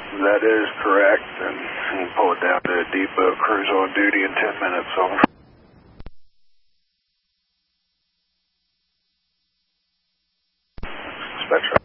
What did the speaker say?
That is correct, and we'll pull it down to a depot. Crews on duty in 10 minutes, over. Dispatch.